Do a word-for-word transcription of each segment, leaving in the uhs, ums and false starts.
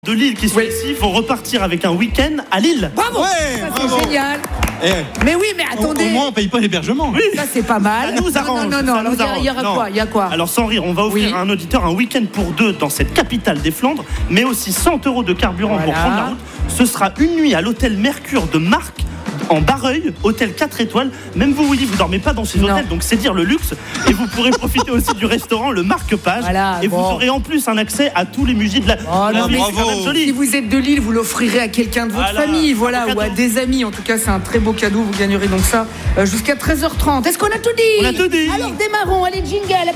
de Lille qui sont oui. ici vont repartir avec un week-end à Lille. Bravo, ouais, ça, bravo. C'est génial. Eh. Mais oui, mais attendez. Au, au moins, on paye pas l'hébergement. Oui. Ça, c'est pas mal. Ça nous arrange. Non, non, non. Il y, y aura quoi Il y a quoi Alors, sans rire, on va offrir oui. à un auditeur un week-end pour deux dans cette capitale des Flandres, mais aussi cent euros de carburant voilà. pour prendre la route. Ce sera une nuit à l'hôtel Mercure de Marc, en Barreuil, hôtel quatre étoiles. Même vous, Willy, vous dormez pas dans ces non. hôtels, donc c'est dire le luxe. Et vous pourrez profiter aussi du restaurant Le Marque-Page. Voilà, et bon. vous aurez en plus un accès à tous les musées de la. Oh, la non, mais joli. Si vous êtes de Lille, vous l'offrirez à quelqu'un de votre voilà. famille, voilà, ou à des amis. En tout cas, c'est un très beau cadeau. Vous gagnerez donc ça euh, jusqu'à treize heures trente. Est-ce qu'on a tout dit? On a tout dit. Alors démarrons. Allez, jingle.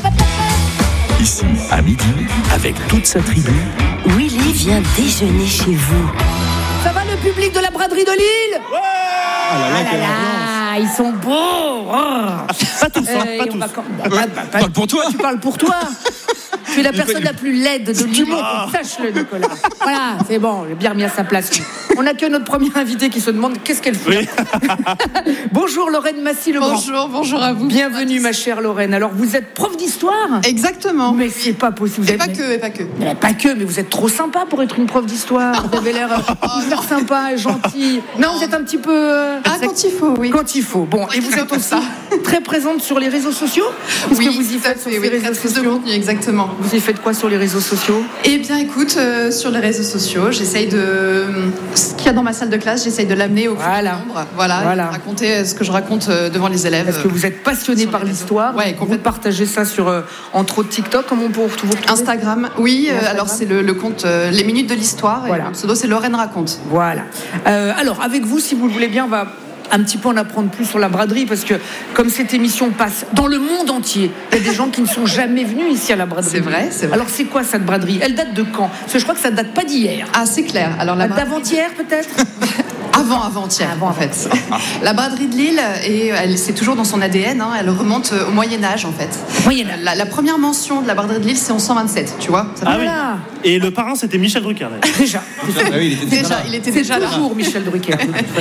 Ici, à midi, avec toute sa tribu, Willy vient déjeuner chez vous. Ça va le public de la braderie de Lille? Ouais. Ah là là, là ils sont beaux. Oh. Pas tous, hein, euh, pas tous. Va... Bah, bah, bah, parle pour toi. Tu parles pour toi. Tu es la personne la plus laide de Lille. Ah. Sache-le, Nicolas. Voilà, c'est bon, j'ai bien remis à sa place. On a que notre première invitée qui se demande qu'est-ce qu'elle fait. Oui. Bonjour Lorraine Massy-Legrand. Bonjour, bonjour à vous. Bienvenue ma chère Lorraine. Alors vous êtes prof d'histoire? Exactement. Mais c'est pas possible. Vous et êtes... pas que, et pas que. Mais pas que, mais vous êtes trop sympa pour être une prof d'histoire. Vous avez l'air hyper sympa et gentil. Non, vous êtes un petit peu. Euh... Ah, quand il faut, oui. Quand il faut. Bon, et vous êtes aussi très présente sur les réseaux sociaux? Qu'est-ce oui, que vous y faites sur oui, les réseaux sociaux de contenu, exactement. Vous y faites quoi sur les réseaux sociaux? Eh bien, écoute, euh, sur les réseaux sociaux, j'essaye de. Ce qu'il y a dans ma salle de classe, j'essaye de l'amener au plus voilà. grand nombre. Voilà, voilà. raconter ce que je raconte devant les élèves. Parce que vous êtes passionné par l'histoire. Ouais, vous partagez ça sur, euh, entre autres, TikTok. Comment on peut vous retrouver? Instagram, oui. Euh, alors, c'est le, le compte euh, Les Minutes de l'Histoire. Voilà. Et mon pseudo, c'est Lorraine Raconte. Voilà. Euh, alors, avec vous, si vous le voulez bien, on va un petit peu en apprendre plus sur la braderie, parce que comme cette émission passe dans le monde entier, il y a des gens qui ne sont jamais venus ici à la braderie. C'est vrai, c'est vrai. Alors c'est quoi cette braderie? Elle date de quand? Parce que je crois que ça date pas d'hier. Ah, c'est clair. Alors la braderie... d'avant-hier peut-être. Avant, avant-hier, avant, en fait. La braderie de Lille, et elle, c'est toujours dans son A D N, hein, elle remonte au Moyen-Âge, en fait. Moyen-Âge. La, la première mention de la braderie de Lille, c'est en cent vingt-sept, tu vois. Ça ah oui. Et le parrain, c'était Michel Drucker. Déjà. Ah oui, il était déjà, déjà, il était déjà là. C'est toujours Michel Drucker.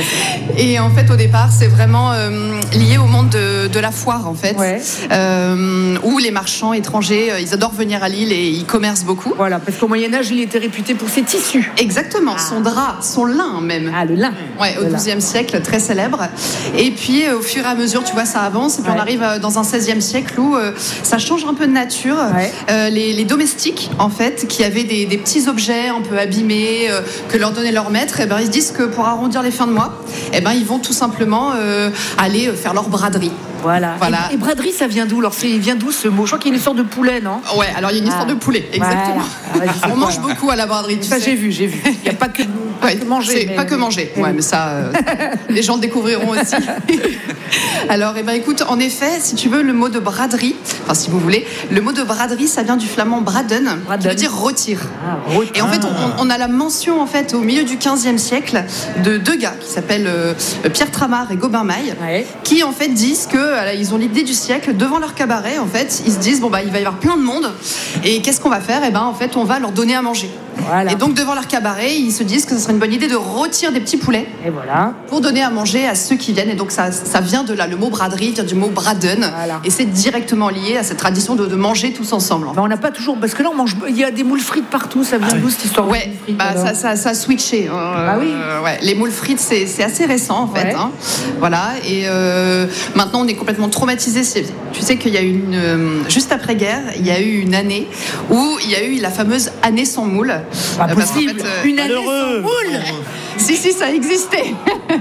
Et en fait, au départ, c'est vraiment euh, lié au monde de, de la foire, en fait. Ouais. Euh, où les marchands étrangers, ils adorent venir à Lille et ils commercent beaucoup. Voilà, parce qu'au Moyen-Âge, il était réputé pour ses tissus. Exactement, ah. son drap, son lin même. Ah, le lin. Ouais, au douzième siècle, très célèbre. Et puis, euh, au fur et à mesure, tu vois, ça avance. Et puis, ouais. on arrive euh, dans un seizième siècle où euh, ça change un peu de nature. Ouais. Euh, les, les domestiques, en fait, qui avaient des, des petits objets un peu abîmés euh, que leur donnait leur maître, et ben, ils se disent que pour arrondir les fins de mois, et ben, ils vont tout simplement euh, aller faire leur braderie. Voilà. voilà. Et, et braderie, ça vient d'où? Alors, c'est, il vient d'où ce mot? Je crois qu'il y a une histoire de poulet, non? Ouais, alors il y a une histoire ah. de poulet, exactement. Voilà. Ah, on mange beaucoup à la braderie, tu ça, sais. j'ai vu, j'ai vu. Il n'y a pas que, pas ouais, que manger. Mais... Pas que manger. Ouais, mais ça, euh, les gens le découvriront aussi. Alors, eh ben, écoute, en effet, si tu veux, le mot de braderie, enfin, si vous voulez, le mot de braderie, ça vient du flamand braden, braden. qui veut dire rôtir. Ah, et en fait, on, on a la mention, en fait, au milieu du quinzième siècle, de deux gars qui s'appellent euh, Pierre Tramard et Gobin Maille, ouais. qui, en fait, disent que euh, ils ont l'idée du siècle devant leur cabaret. En fait, ils se disent bon bah il va y avoir plein de monde et qu'est-ce qu'on va faire? Et ben en fait, on va leur donner à manger. Voilà. Et donc devant leur cabaret, ils se disent que ce serait une bonne idée de rôtir des petits poulets. Et voilà. Pour donner à manger à ceux qui viennent. Et donc ça, ça vient de là. Le mot braderie vient du mot braden. Voilà. Et c'est directement lié à cette tradition de, de manger tous ensemble. Ben, on n'a pas toujours, parce que là on mange, il y a des moules frites partout. Ça vient ah, d'où cette histoire? Ouais. De frites, bah ça, ça, ça a switché. Euh, bah oui. Euh, ouais. Les moules frites, c'est, c'est assez récent en fait. Ouais. Hein. Voilà. Et euh, maintenant on est complètement traumatisé. Tu sais qu'il y a eu une euh, juste après-guerre, il y a eu une année où il y a eu la fameuse année sans moule. Pas euh, possible. Fait, euh, une année sans moule. Si si, ça existait.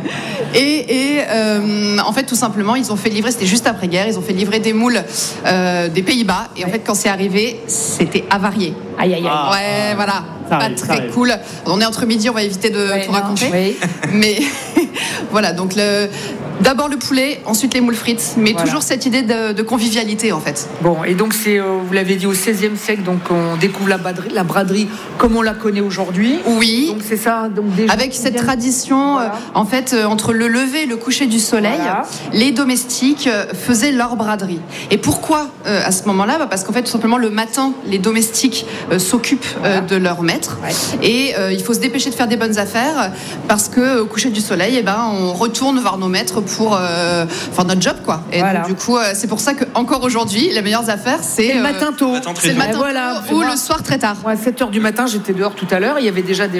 et et euh, en fait tout simplement ils ont fait livrer, c'était juste après-guerre, ils ont fait livrer des moules euh, des Pays-Bas et ouais. en fait quand c'est arrivé, c'était avarié. Aïe aïe aïe. Ah. Ouais voilà. Ça pas arrive, très cool. On est entre midi, on va éviter de ouais, tout non, raconter. Oui. Mais voilà, donc le, d'abord le poulet, ensuite les moules frites, mais voilà. toujours cette idée de, de convivialité en fait. Bon, et donc c'est, euh, vous l'avez dit, au seizième siècle, donc on découvre la braderie, la braderie comme on la connaît aujourd'hui. Oui. Donc c'est ça. Donc déjà, avec cette viennent... tradition, voilà. euh, en fait, euh, entre le lever et le coucher du soleil, voilà. les domestiques euh, faisaient leur braderie. Et pourquoi euh, à ce moment-là? Bah, parce qu'en fait, tout simplement, le matin, les domestiques euh, s'occupent voilà. euh, de leur maître. Ouais. Et euh, il faut se dépêcher de faire des bonnes affaires parce qu'au coucher du soleil, eh ben, on retourne voir nos maîtres pour euh, faire notre job, quoi. Et voilà. donc, du coup, euh, c'est pour ça qu'encore aujourd'hui, les meilleures affaires, c'est, c'est le euh, matin tôt. C'est le matin tôt voilà, ou le soir très tard. Ouais, sept heures du matin, j'étais dehors tout à l'heure, il y avait déjà des